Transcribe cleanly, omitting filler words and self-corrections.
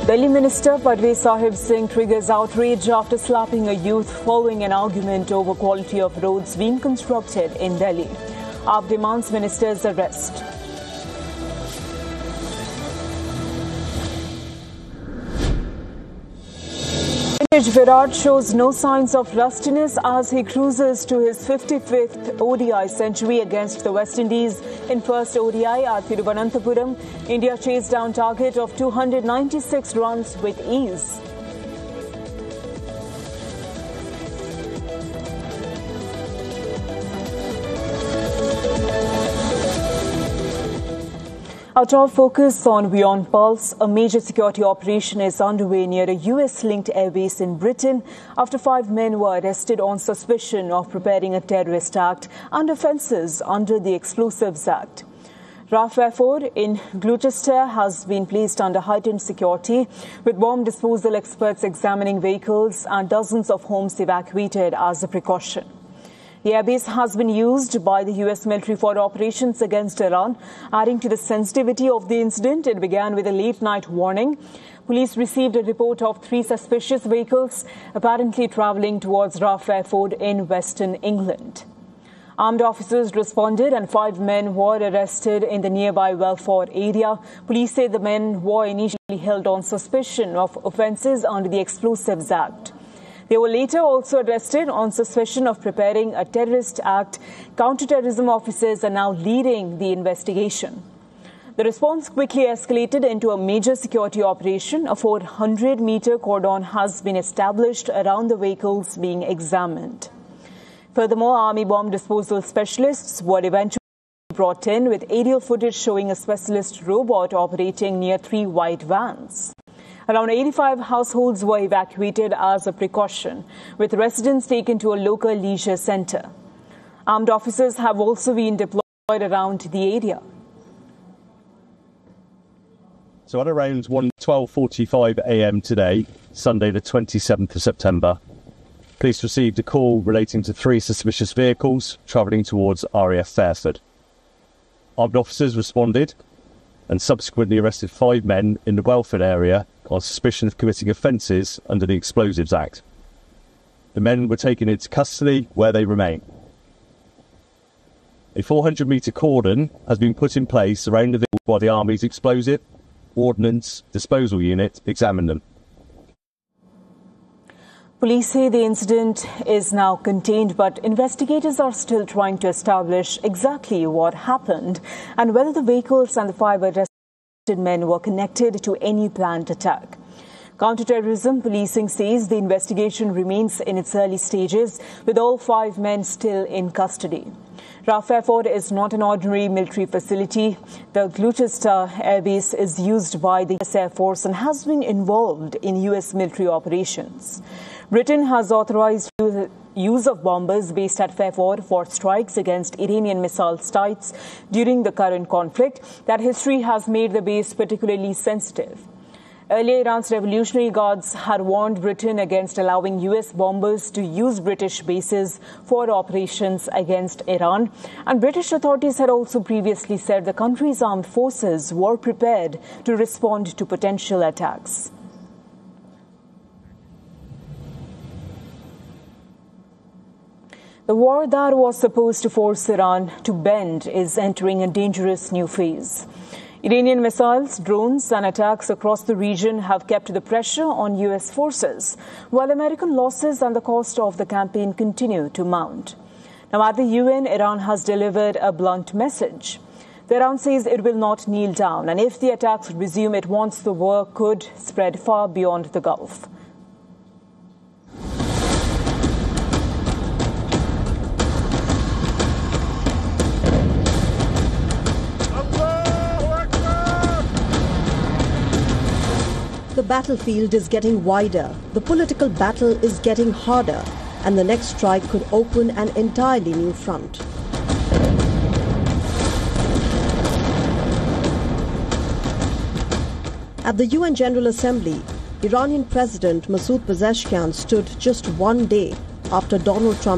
Delhi Minister Padvi Sahib Singh triggers outrage after slapping a youth following an argument over quality of roads being constructed in Delhi. AAP demands minister's arrest. Virat shows no signs of rustiness as he cruises to his 55th ODI century against the West Indies. In first ODI at Thiruvananthapuram, India chased down target of 296 runs with ease. Our top focus on Beyond Pulse. A major security operation is underway near a US-linked airbase in Britain after 5 men were arrested on suspicion of preparing a terrorist act and offences under the Explosives Act. RAF Fairford in Gloucester has been placed under heightened security, with bomb disposal experts examining vehicles and dozens of homes evacuated as a precaution. The airbase has been used by the US military for operations against Iran. Adding to the sensitivity of the incident, it began with a late-night warning. Police received a report of 3 suspicious vehicles apparently travelling towards RAF Fairford in Western England. Armed officers responded and 5 men were arrested in the nearby Welford area. Police say the men were initially held on suspicion of offences under the Explosives Act. They were later also arrested on suspicion of preparing a terrorist act. Counter-terrorism officers are now leading the investigation. The response quickly escalated into a major security operation. A 400-meter cordon has been established around the vehicles being examined. Furthermore, Army bomb disposal specialists were eventually brought in, with aerial footage showing a specialist robot operating near 3 white vans. Around 85 households were evacuated as a precaution, with residents taken to a local leisure centre. Armed officers have also been deployed around the area. So at around 12:45 a.m. today, Sunday the 27th of September, police received a call relating to 3 suspicious vehicles travelling towards RAF Fairford. Armed officers responded and subsequently arrested 5 men in the Welford area on suspicion of committing offences under the Explosives Act. The men were taken into custody, where they remain. A 400-metre cordon has been put in place around the village while the Army's explosive ordnance disposal unit examine them. Police say the incident is now contained, but investigators are still trying to establish exactly what happened and whether the vehicles and the 5 arrested men were connected to any planned attack. Counter-terrorism policing says the investigation remains in its early stages, with all 5 men still in custody. RAF Fairford is not an ordinary military facility. The Gloucester Air Base is used by the US Air Force and has been involved in US military operations. Britain has authorized use of bombers based at Fairford for strikes against Iranian missile sites during the current conflict. That history has made the base particularly sensitive. Earlier, Iran's Revolutionary Guards had warned Britain against allowing US bombers to use British bases for operations against Iran. And British authorities had also previously said the country's armed forces were prepared to respond to potential attacks. The war that was supposed to force Iran to bend is entering a dangerous new phase. Iranian missiles, drones and attacks across the region have kept the pressure on US forces, while American losses and the cost of the campaign continue to mount. Now, at the UN, Iran has delivered a blunt message. Iran says it will not kneel down, and if the attacks resume, it wants the war could spread far beyond the Gulf. The battlefield is getting wider, the political battle is getting harder, and the next strike could open an entirely new front. At the UN General Assembly, Iranian President Masoud Pezeshkian stood just one day after Donald Trump